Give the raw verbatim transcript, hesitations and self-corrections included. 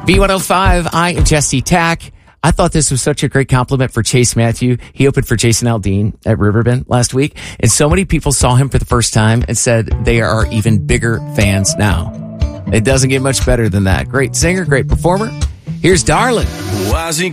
B one oh five, I am Jesse Tack. I thought this was such a great compliment for Chase Matthew. He opened for Jason Aldean at Riverbend last week, and so many people saw him for the first time and said they are even bigger fans now. It doesn't get much better than that. Great singer, great performer. Here's Darlin'. Why's he